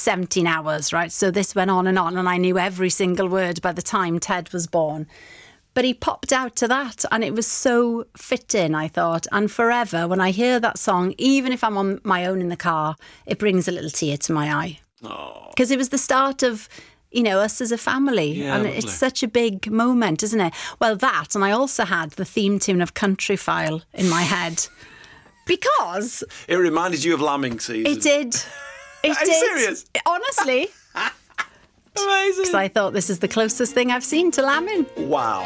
17 hours, right? So this went on, and I knew every single word by the time Ted was born. But he popped out to that, and it was so fitting, I thought. And forever, when I hear that song, even if I'm on my own in the car, it brings a little tear to my eye. Because it was the start of, us as a family. Yeah, and lovely. it's such a big moment, isn't it? Well, that, and I also had the theme tune of Countryfile in my head. Because It reminded you of lambing season. it did. It Are you did. serious? Honestly. Amazing. Because I thought this is the closest thing I've seen to lambing. Wow.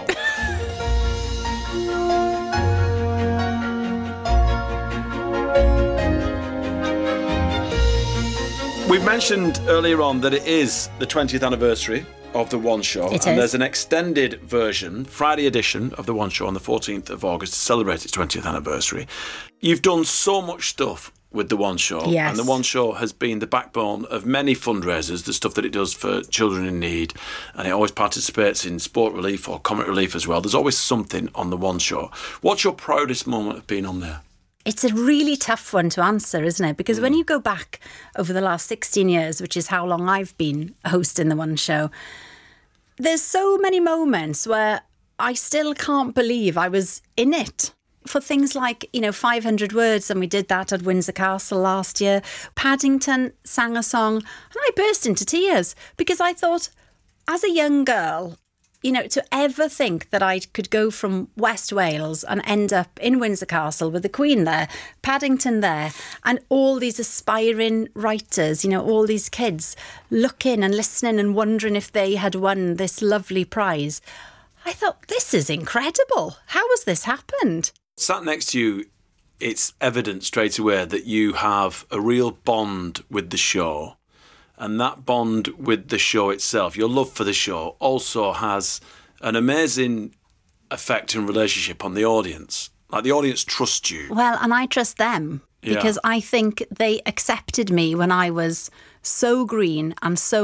We've mentioned earlier on that it is the 20th anniversary of The One Show. It and is. There's an extended version, Friday edition of The One Show on the 14th of August to celebrate its 20th anniversary. You've done so much stuff with The One Show. Yes. And The One Show has been the backbone of many fundraisers, the stuff that it does for children in need. And it always participates in sport relief or comic relief as well. There's always something on The One Show. What's your proudest moment of being on there? It's a really tough one to answer, isn't it? Because when you go back over the last 16 years, which is how long I've been hosting The One Show, there's so many moments where I still can't believe I was in it. For things like, 500 words, and we did that at Windsor Castle last year. Paddington sang a song, and I burst into tears because I thought, as a young girl, to ever think that I could go from West Wales and end up in Windsor Castle with the Queen there, Paddington there, and all these aspiring writers, all these kids looking and listening and wondering if they had won this lovely prize. I thought, this is incredible. How has this happened? Sat next to you, it's evident straight away that you have a real bond with the show. And that bond with the show itself, your love for the show, also has an amazing effect and relationship on the audience. Like, the audience trusts you. Well, and I trust them because I think they accepted me when I was so green and so